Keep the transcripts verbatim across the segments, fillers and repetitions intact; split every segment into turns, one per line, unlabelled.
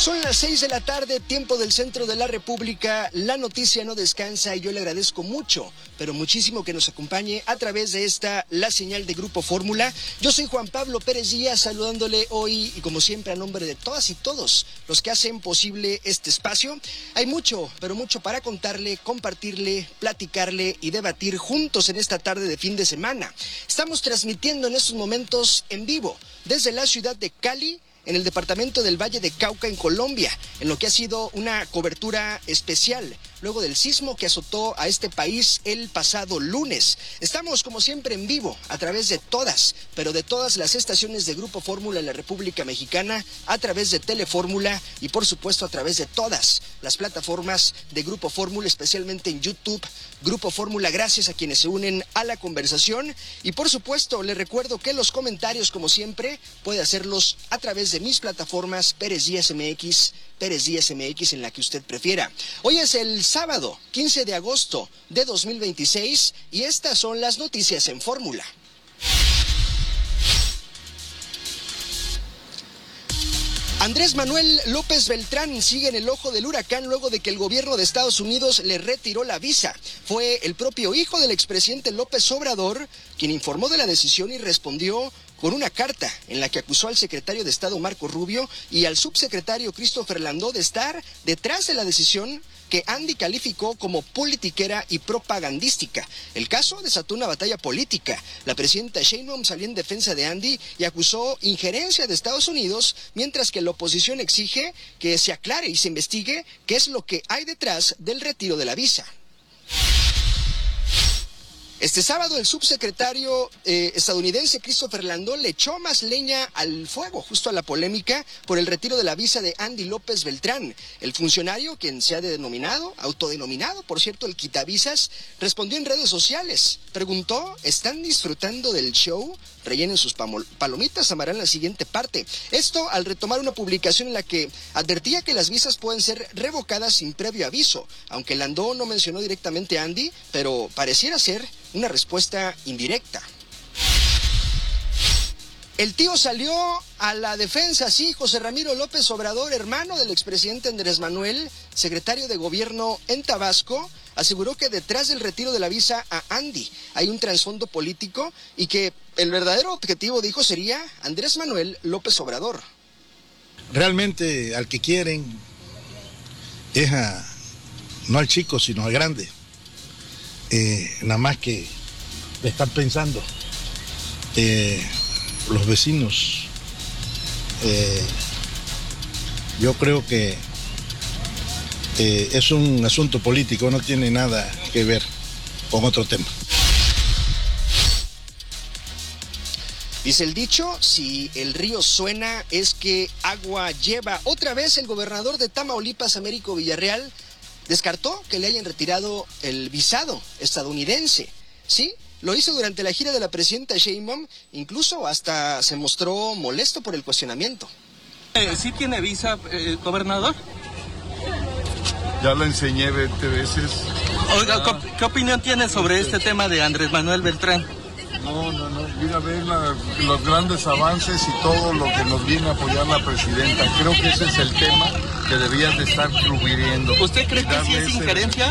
Son las seis de la tarde, tiempo del centro de la República. La noticia no descansa y yo le agradezco mucho, pero muchísimo que nos acompañe a través de esta, la señal de Grupo Fórmula. Yo soy Juan Pablo Pérez Díaz, saludándole hoy y como siempre a nombre de todas y todos los que hacen posible este espacio. Hay mucho, pero mucho para contarle, compartirle, platicarle y debatir juntos en esta tarde de fin de semana. Estamos transmitiendo en estos momentos en vivo desde la ciudad de Cali, en el departamento del Valle de Cauca, en Colombia, en lo que ha sido una cobertura especial luego del sismo que azotó a este país el pasado lunes. Estamos, como siempre, en vivo a través de todas, pero de todas las estaciones de Grupo Fórmula en la República Mexicana, a través de Telefórmula y, por supuesto, a través de todas las plataformas de Grupo Fórmula, especialmente en YouTube. Grupo Fórmula, gracias a quienes se unen a la conversación. Y, por supuesto, les recuerdo que los comentarios, como siempre, puede hacerlos a través de mis plataformas Pérez Díaz M X, Pérez Díaz M X, en la que usted prefiera. Hoy es el sábado, quince de agosto de dos mil veintiséis, y estas son las noticias en Fórmula. Andrés Manuel López Beltrán sigue en el ojo del huracán luego de que el gobierno de Estados Unidos le retiró la visa. Fue el propio hijo del expresidente López Obrador quien informó de la decisión y respondió con una carta en la que acusó al secretario de Estado Marco Rubio y al subsecretario Christopher Landó de estar detrás de la decisión que Andy calificó como politiquera y propagandística. El caso desató una batalla política. La presidenta Sheinbaum salió en defensa de Andy y acusó injerencia de Estados Unidos, mientras que la oposición exige que se aclare y se investigue qué es lo que hay detrás del retiro de la visa. Este sábado el subsecretario eh, estadounidense Christopher Landó le echó más leña al fuego, justo a la polémica por el retiro de la visa de Andy López Beltrán. El funcionario, quien se ha denominado, autodenominado, por cierto, el quitavisas, respondió en redes sociales. Preguntó, ¿están disfrutando del show? Rellenen sus palomitas, amarán la siguiente parte. Esto al retomar una publicación en la que advertía que las visas pueden ser revocadas sin previo aviso. Aunque Landó no mencionó directamente a Andy, pero pareciera ser una respuesta indirecta. El tío salió a la defensa, sí, José Ramiro López Obrador, hermano del expresidente Andrés Manuel, secretario de gobierno en Tabasco, aseguró que detrás del retiro de la visa a Andy hay un trasfondo político y que el verdadero objetivo, dijo, sería Andrés Manuel López Obrador.
Realmente al que quieren es a, no al chico, sino al grande. Eh, nada más que están pensando eh, los vecinos. Eh, yo creo que eh, es un asunto político, no tiene nada que ver con otro tema.
Dice el dicho, si el río suena es que agua lleva. Otra vez el gobernador de Tamaulipas, Américo Villarreal, descartó que le hayan retirado el visado estadounidense. Sí, lo hizo durante la gira de la presidenta Sheinbaum, incluso hasta se mostró molesto por el cuestionamiento.
Eh, ¿Sí tiene visa, eh, gobernador?
Ya la enseñé veinte veces.
Oiga, ¿qué, ¿qué opinión tiene sobre este tema de Andrés Manuel Beltrán?
No, no, no. Mira, a ver la, los grandes avances y todo lo que nos viene a apoyar la presidenta. Creo que ese es el tema que debían de estar cubriendo.
¿Usted cree que sí es injerencia?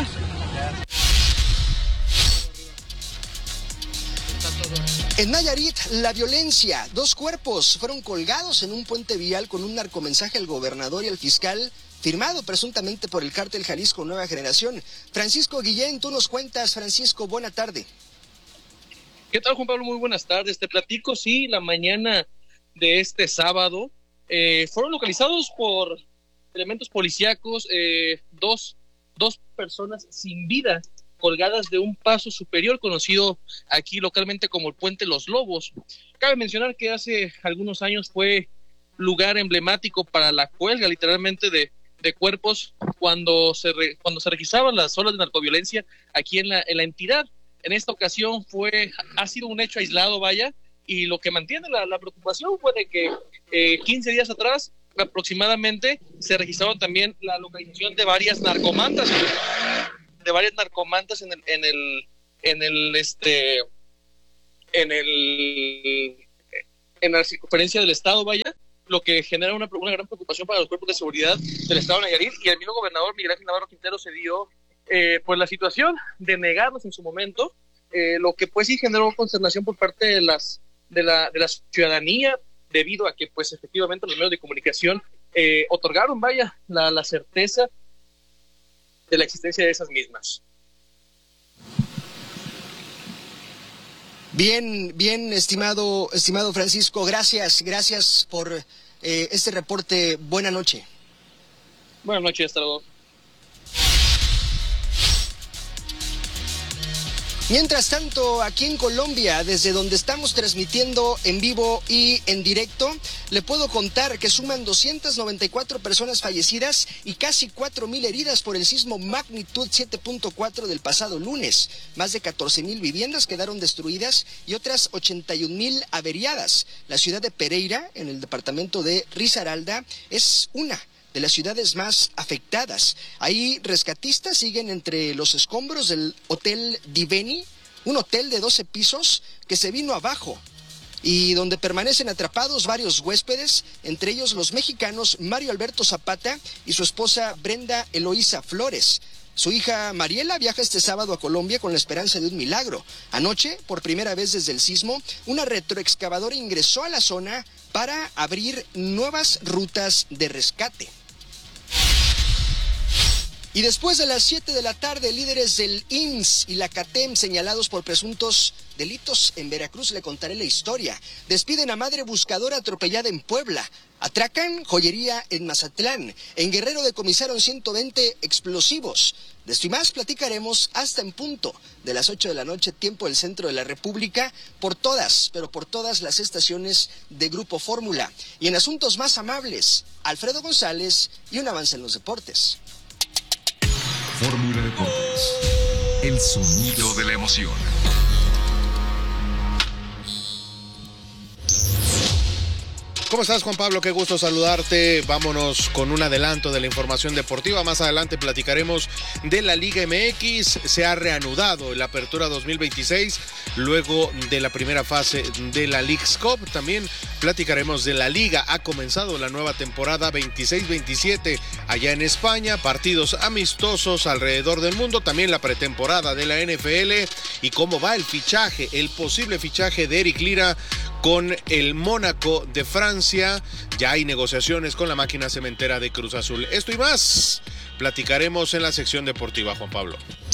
En Nayarit, la violencia. Dos cuerpos fueron colgados en un puente vial con un narcomensaje al gobernador y al fiscal, firmado presuntamente por el cártel Jalisco Nueva Generación. Francisco Guillén, tú nos cuentas. Francisco, buena tarde.
¿Qué tal, Juan Pablo? Muy buenas tardes. Te platico, sí, la mañana de este sábado eh, fueron localizados por elementos policíacos eh, dos, dos personas sin vida colgadas de un paso superior conocido aquí localmente como el Puente Los Lobos. Cabe mencionar que hace algunos años fue lugar emblemático para la cuelga literalmente de, de cuerpos cuando se, re, cuando se registraban las olas de narcoviolencia aquí en la, en la entidad. En esta ocasión fue, ha sido un hecho aislado, vaya, y lo que mantiene la, la preocupación fue de que eh, quince días atrás aproximadamente se registraron también la localización de varias narcomantas, de varias narcomantas en el, en el, en el, este, en el, en la circunferencia del estado, vaya, lo que genera una, una gran preocupación para los cuerpos de seguridad del estado de Nayarit, y el mismo gobernador Miguel Ángel Navarro Quintero se dio eh, pues la situación de negarnos en su momento, eh, lo que pues sí generó consternación por parte de las de la de la ciudadanía, debido a que pues efectivamente los medios de comunicación eh, otorgaron, vaya, la, la certeza de la existencia de esas mismas.
Bien, bien, estimado, estimado Francisco, gracias, gracias por eh, este reporte. Buena noche.
Buenas noches, hasta luego.
Mientras tanto, aquí en Colombia, desde donde estamos transmitiendo en vivo y en directo, le puedo contar que suman doscientas noventa y cuatro personas fallecidas y casi cuatro mil heridas por el sismo magnitud siete punto cuatro del pasado lunes. Más de catorce mil viviendas quedaron destruidas y otras ochenta y un mil averiadas. La ciudad de Pereira, en el departamento de Risaralda, es una de las ciudades más afectadas. Ahí rescatistas siguen entre los escombros del Hotel Diveni, un hotel de doce pisos que se vino abajo y donde permanecen atrapados varios huéspedes, entre ellos los mexicanos Mario Alberto Zapata y su esposa Brenda Eloísa Flores. Su hija Mariela viaja este sábado a Colombia con la esperanza de un milagro. Anoche, por primera vez desde el sismo, una retroexcavadora ingresó a la zona para abrir nuevas rutas de rescate. Y después de las siete de la tarde, líderes del I M S S y la CATEM señalados por presuntos delitos en Veracruz, le contaré la historia. Despiden a madre buscadora atropellada en Puebla. Atracan joyería en Mazatlán. En Guerrero decomisaron ciento veinte explosivos. De esto y más platicaremos hasta en punto de las ocho de la noche, tiempo del centro de la República, por todas, pero por todas las estaciones de Grupo Fórmula. Y en asuntos más amables, Alfredo González y un avance en los deportes.
Fórmula Deportes, el sonido de la emoción.
¿Cómo estás, Juan Pablo? Qué gusto saludarte. Vámonos con un adelanto de la información deportiva. Más adelante platicaremos de la Liga M X. Se ha reanudado la Apertura dos mil veintiséis luego de la primera fase de la Leagues Cup. También platicaremos de la Liga. Ha comenzado la nueva temporada veintiséis veintisiete allá en España. Partidos amistosos alrededor del mundo. También la pretemporada de la N F L. Y cómo va el fichaje, el posible fichaje de Eric Lira con el Mónaco de Francia. Ya hay negociaciones con la máquina cementera de Cruz Azul. Esto y más platicaremos en la sección deportiva, Juan Pablo.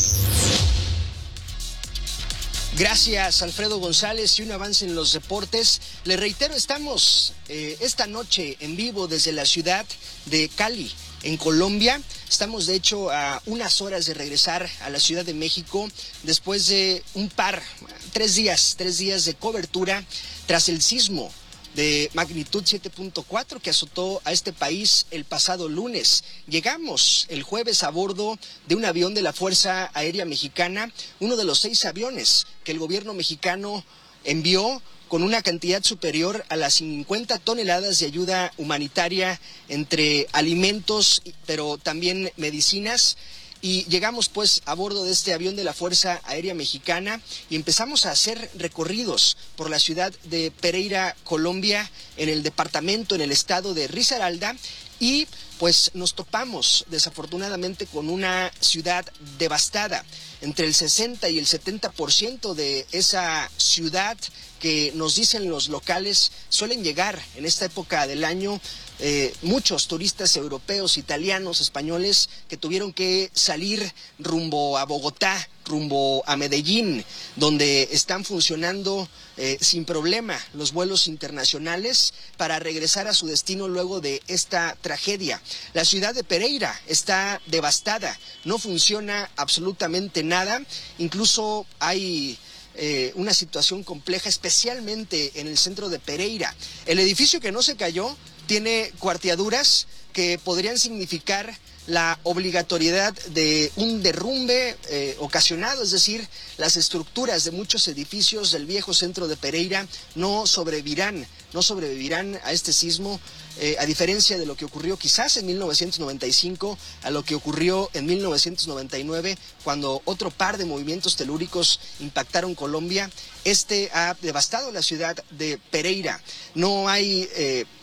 Gracias, Alfredo González, y un avance en los deportes. Le reitero, estamos eh, esta noche en vivo desde la ciudad de Cali, en Colombia. Estamos, de hecho, a unas horas de regresar a la Ciudad de México después de un par, tres días, tres días de cobertura tras el sismo de magnitud siete punto cuatro que azotó a este país el pasado lunes. Llegamos el jueves a bordo de un avión de la Fuerza Aérea Mexicana, uno de los seis aviones que el gobierno mexicano envió con una cantidad superior a las cincuenta toneladas de ayuda humanitaria entre alimentos, pero también medicinas. Y llegamos pues a bordo de este avión de la Fuerza Aérea Mexicana y empezamos a hacer recorridos por la ciudad de Pereira, Colombia, en el departamento, en el estado de Risaralda, y pues nos topamos desafortunadamente con una ciudad devastada. Entre el sesenta y el setenta por ciento de esa ciudad, que nos dicen los locales, suelen llegar en esta época del año Eh, muchos turistas europeos, italianos, españoles, que tuvieron que salir rumbo a Bogotá, rumbo a Medellín, donde están funcionando eh, sin problema los vuelos internacionales para regresar a su destino luego de esta tragedia. La ciudad de Pereira está devastada, no funciona absolutamente nada, incluso hay Eh, una situación compleja, especialmente en el centro de Pereira. El edificio que no se cayó tiene cuarteaduras que podrían significar la obligatoriedad de un derrumbe eh, ocasionado, es decir, las estructuras de muchos edificios del viejo centro de Pereira no sobrevivirán, no sobrevivirán a este sismo, eh, a diferencia de lo que ocurrió quizás en mil novecientos noventa y cinco, a lo que ocurrió en mil novecientos noventa y nueve, cuando otro par de movimientos telúricos impactaron Colombia. Este ha devastado la ciudad de Pereira. No hay eh,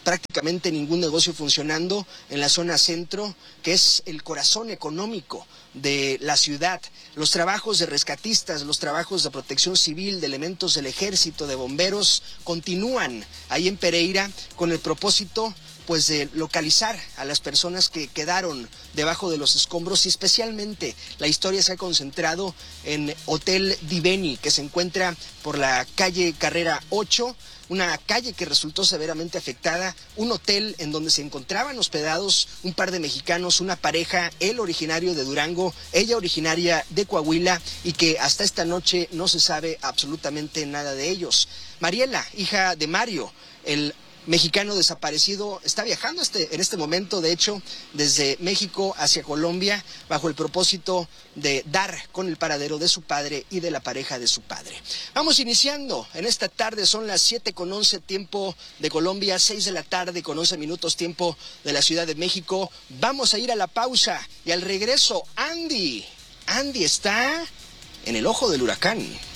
prácticamente ningún negocio funcionando en la zona centro, que es el corazón económico de la ciudad. Los trabajos de rescatistas, los trabajos de protección civil, de elementos del ejército, de bomberos, continúan ahí en Pereira con el propósito pues de localizar a las personas que quedaron debajo de los escombros, y especialmente la historia se ha concentrado en Hotel Diveni, que se encuentra por la calle Carrera ocho, una calle que resultó severamente afectada, un hotel en donde se encontraban hospedados un par de mexicanos, una pareja, él originario de Durango, ella originaria de Coahuila, y que hasta esta noche no se sabe absolutamente nada de ellos. Mariela, hija de Mario, el mexicano desaparecido, está viajando este, en este momento, de hecho, desde México hacia Colombia, bajo el propósito de dar con el paradero de su padre y de la pareja de su padre. Vamos iniciando en esta tarde, son las siete con once tiempo de Colombia, seis de la tarde con once minutos tiempo de la Ciudad de México. Vamos a ir a la pausa y al regreso, Andy, Andy está en el ojo del huracán.